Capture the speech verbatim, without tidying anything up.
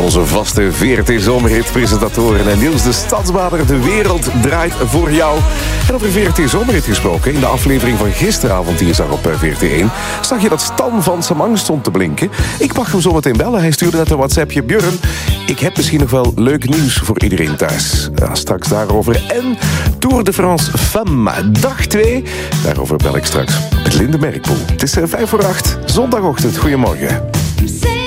onze vaste V R T-zomerhit-presentatoren. En Niels de Stadsbader, de wereld draait voor jou. En over V R T-zomerhit gesproken, in de aflevering van gisteravond die je zag op V R T één... zag je dat Stan van Samang stond te blinken. Ik mag hem zo meteen bellen. Hij stuurde net een WhatsAppje. Björn, ik heb misschien nog wel leuk nieuws voor iedereen thuis. Ja, straks daarover. En Tour de France Femme, dag twee. Daarover bel ik straks met Linde Merkpoel. Het is vijf voor acht, zondagochtend. Goedemorgen.